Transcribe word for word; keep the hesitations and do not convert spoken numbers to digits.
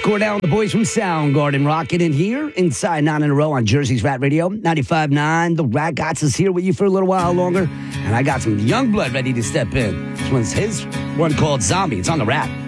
Cordell and the boys from Soundgarden rocking in here inside Nine in a Row on Jersey's Rat Radio. ninety-five point nine, the Rat Gots is here with you for a little while longer. And I got some young blood ready to step in. This one's his one called Zombie. It's on the Rat.